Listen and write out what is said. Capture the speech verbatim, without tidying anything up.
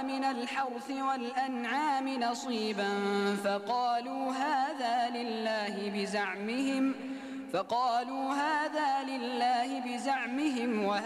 من الحرث والأنعام نصيبا فقالوا هذا لله بزعمهم فقالوا هذا لله بزعمهم